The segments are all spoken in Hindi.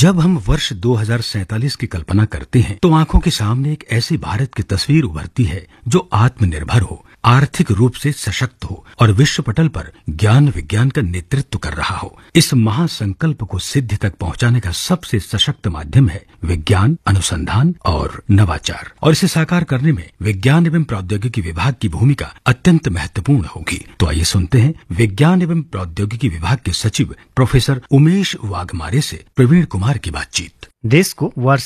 जब हम वर्ष 2047 की कल्पना करते हैं तो आंखों के सामने एक ऐसी भारत की तस्वीर उभरती है जो आत्मनिर्भर हो, आर्थिक रूप से सशक्त हो और विश्व पटल पर ज्ञान विज्ञान का नेतृत्व कर रहा हो। इस महासंकल्प को सिद्धि तक पहुंचाने का सबसे सशक्त माध्यम है विज्ञान, अनुसंधान और नवाचार, और इसे साकार करने में विज्ञान एवं प्रौद्योगिकी विभाग की भूमिका अत्यंत महत्वपूर्ण होगी। तो आइए सुनते हैं विज्ञान एवं प्रौद्योगिकी विभाग के सचिव प्रोफेसर उमेश वाघमारे से प्रवीण कुमार की बातचीत। देश को वर्ष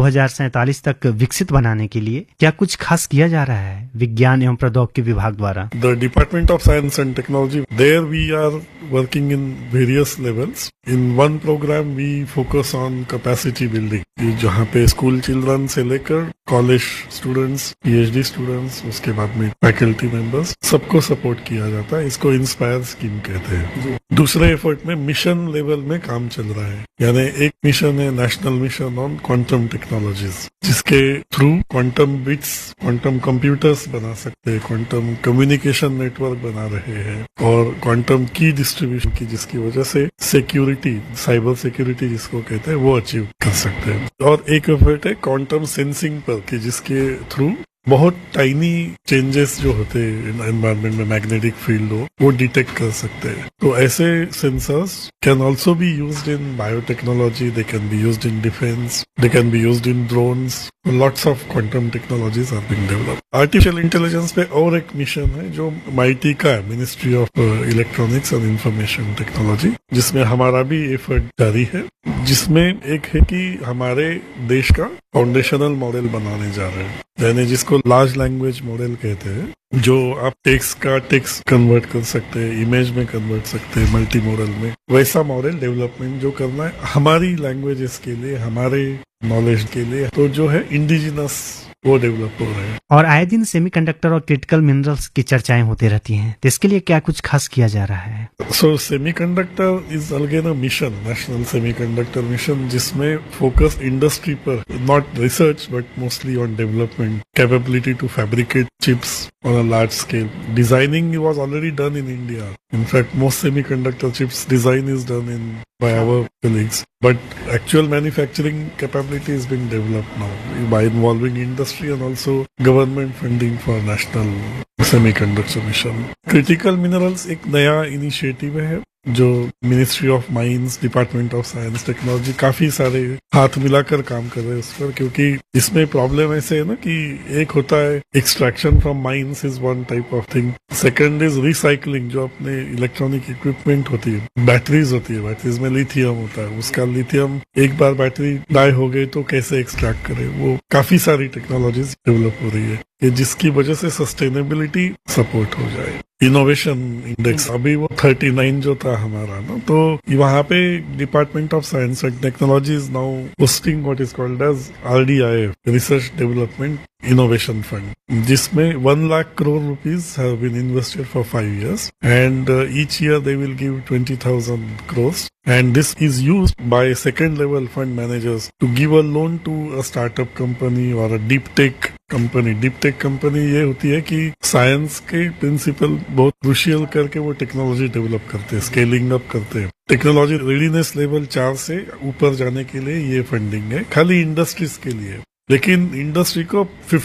2047 तक विकसित बनाने के लिए क्या कुछ खास किया जा रहा है विज्ञान एवं प्रौद्योगिकी विभाग द्वारा? The Department of Science and Technology, there we are working in various levels. In one program we focus on capacity building, जहाँ पे स्कूल चिल्ड्रन से लेकर कॉलेज स्टूडेंट्स, पीएचडी स्टूडेंट्स, उसके बाद में फैकल्टी मेंबर्स, सबको सपोर्ट किया जाता है। इसको इंस्पायर स्कीम कहते हैं। दूसरे एफर्ट में मिशन लेवल में काम चल रहा है, यानी एक मिशन है national mission on quantum technologies, जिसके through quantum bits, quantum computers बना सकते हैं, क्वांटम कम्युनिकेशन नेटवर्क बना रहे हैं और क्वांटम की डिस्ट्रीब्यूशन की, जिसकी वजह से सिक्योरिटी, साइबर सिक्योरिटी जिसको कहते हैं, वो अचीव कर सकते हैं। और एक एफर्ट है क्वांटम सेंसिंग पर कि जिसके थ्रू बहुत टाइनी चेंजेस जो होते हैं एनवायरनमेंट में, मैग्नेटिक फील्ड हो, वो डिटेक्ट कर सकते हैं। तो ऐसे sensors can also be used in biotechnology, they can be used in defence, they can be used in drones. Lots of quantum technologies are being developed. Artificial intelligence पे और एक मिशन है जो MIT का है, ministry of electronics and information technology, जिसमें हमारा भी एफर्ट जारी है, जिसमें एक है कि हमारे देश का फाउंडेशनल मॉडल बनाने जा रहे हैं, यानी जिसको लार्ज लैंग्वेज मॉडल कहते हैं, जो आप टेक्स्ट का टेक्स्ट कन्वर्ट कर सकते हैं, इमेज में कन्वर्ट सकते हैं, मल्टी मॉडल में। वैसा मॉडल डेवलपमेंट जो करना है हमारी लैंग्वेजेस के लिए, हमारे नॉलेज के लिए, तो जो है इंडिजिनस, वो डेवलप हो रहे हैं। और आए दिन सेमीकंडक्टर और क्रिटिकल मिनरल्स की चर्चाएं होती रहती हैं, तो इसके लिए क्या कुछ खास किया जा रहा है? सो semiconductor is again a mission, national semiconductor mission, जिसमें फोकस इंडस्ट्री पर, not research but mostly on development, capability to fabricate chips on a large scale. Designing was already done in India. In fact, most semiconductor chips design is done by our colleagues. But actual manufacturing capability is being developed now by involving industry and also government funding for national semiconductor mission. Critical minerals एक नया इनिशिएटिव है जो ministry of mines, department of science technology काफी सारे हाथ मिलाकर काम कर रहे हैं उस पर, क्योंकि इसमें प्रॉब्लम ऐसे है ना कि एक होता है extraction from mines is one type of thing, second is recycling, जो अपने इलेक्ट्रॉनिक इक्विपमेंट होती है, बैटरीज होती है, बैटरीज में लिथियम होता है, उसका लिथियम एक बार बैटरी डाई हो गई तो कैसे एक्सट्रैक्ट करे, वो काफी सारी टेक्नोलॉजीज डेवलप हो रही है, जिसकी वजह से सस्टेनेबिलिटी सपोर्ट हो जाए। इनोवेशन इंडेक्स अभी वो 39 जो था हमारा ना, तो वहाँ पे department of science and technology is now hosting what is called as RDIF, research development innovation fund, जिसमें 1 lakh crore rupees have been invested for 5 years and each year they will give 20,000 crores, and this is used by second level fund managers to give a loan to a startup company or a deep tech company. Deep tech company ये होती है कि साइंस के प्रिंसिपल बहुत क्रूशियल करके वो टेक्नोलॉजी डेवलप करते हैं, स्केलिंग अप करते हैं। टेक्नोलॉजी रेडीनेस लेवल 4 से ऊपर जाने के लिए ये फंडिंग है, खाली इंडस्ट्रीज के लिए, लेकिन इंडस्ट्री को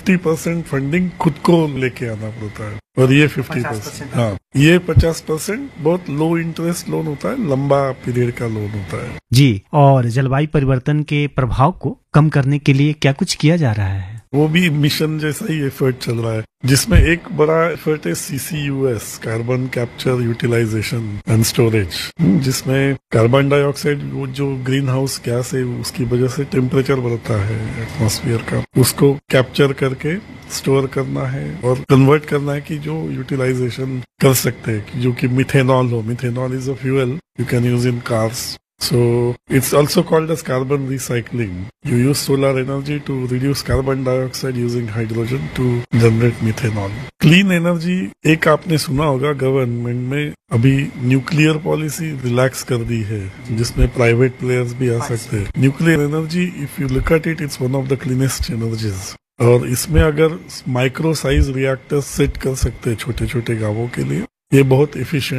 50% फंडिंग खुद को लेके आना पड़ता है, और ये 50%, हाँ, ये 50% बहुत लो इंटरेस्ट लोन होता है, लंबा पीरियड का लोन होता है जी। और जलवायु परिवर्तन के प्रभाव को कम करने के लिए क्या कुछ किया जा रहा है? वो भी मिशन जैसा ही एफर्ट चल रहा है, जिसमें एक बड़ा एफर्ट है CCUS, carbon capture utilisation and storage, जिसमें कार्बन डाइऑक्साइड, वो जो ग्रीन हाउस गैस है, उसकी वजह से टेम्परेचर बढ़ता है एटमॉस्फेयर का, उसको कैप्चर करके स्टोर करना है और कन्वर्ट करना है कि जो यूटिलाइजेशन कर सकते हैं, जो कि मिथेनॉल हो। Methanol is a fuel you can use in cars, so it's also called as carbon recycling. You use solar energy to reduce carbon dioxide using hydrogen to generate methanol. Clean energy, एक आपने सुना होगा गवर्नमेंट में अभी न्यूक्लियर पॉलिसी रिलैक्स कर दी है, जिसमें प्राइवेट प्लेयर्स भी आ सकते हैं। Nuclear energy, if you look at it, it's one of the cleanest energies, और इसमें अगर माइक्रो साइज रिएक्टर्स सेट कर सकते हैं छोटे छोटे गांवों के लिए, ये बहुत एफिशिएंट